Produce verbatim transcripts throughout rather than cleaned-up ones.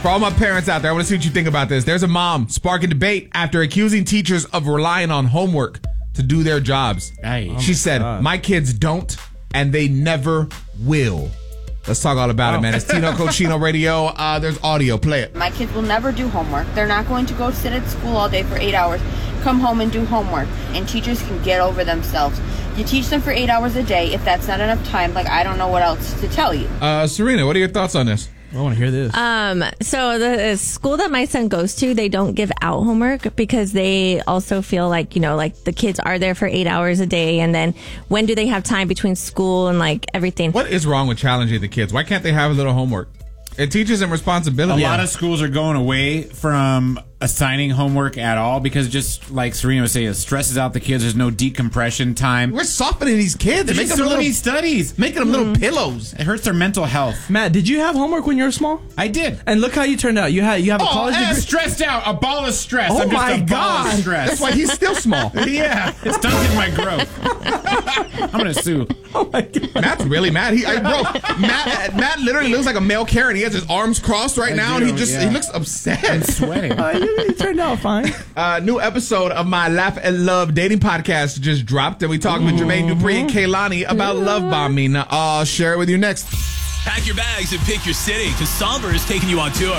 For all my parents out there, I want to see what you think about this. There's a mom sparking debate after accusing teachers of relying on homework to do their jobs. Hey, she oh said, God. my kids don't, and they never will. Let's talk all about oh. it, man. It's Tino Cochino Radio. Uh, there's audio. Play it. My kids will never do homework. They're not going to go sit at school all day for eight hours, come home and do homework. And teachers can get over themselves. You teach them for eight hours a day. If that's not enough time, like, I don't know what else to tell you. Uh, Serena, what are your thoughts on this? I want to hear this. Um, so the school that my son goes to, they don't give out homework because they also feel like, you know, like the kids are there for eight hours a day. And then when do they have time between school and like everything? What is wrong with challenging the kids? Why can't they have a little homework? It teaches them responsibility. A lot of schools are going away from assigning homework at all because, just like Serena was saying, it stresses out the kids. There's no decompression time. We're softening these kids. There's making so them many little, studies. Making them little pillows. It hurts their mental health. Matt, did you have homework when you were small? I did. And look how you turned out. You had you have a oh, college degree. Stressed out. A ball of stress. Oh I'm just my a ball God. of stress. That's why he's still small. Yeah. It's stunted my growth. I'm going to sue. Oh my God. Matt's really mad. He, I, bro, Matt, Matt literally looks like a male Karen. He has his arms crossed right I now, do, and he just yeah. he looks upset. I'm sweating. Uh, you, you turned out fine. Uh, new episode of my Laugh and Love dating podcast just dropped, and we talked with Jermaine Dupri and Kaylani about love bombing. I'll share it with you next. Pack your bags and pick your city, because Somber is taking you on tour.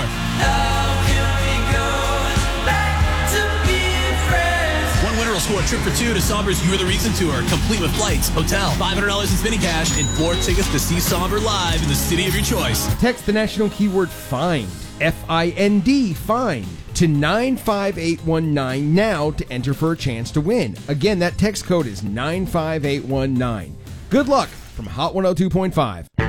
One winner will score a trip for two to Somber's You're the Reason tour, complete with flights, hotel, five hundred dollars in spinning cash, and four tickets to see Somber live in the city of your choice. Text the national keyword FIND, F I N D, FIND, to nine five eight one nine now to enter for a chance to win. Again, that text code is nine five eight one nine. Good luck from Hot one oh two point five.